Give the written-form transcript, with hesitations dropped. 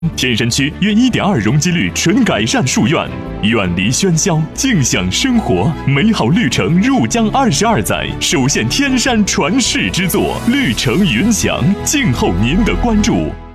天山区约1.2容积率纯改善树院，远离喧嚣，静享生活，美好绿城入江22载，首现天山传世之作《绿城云翔》，静候您的关注。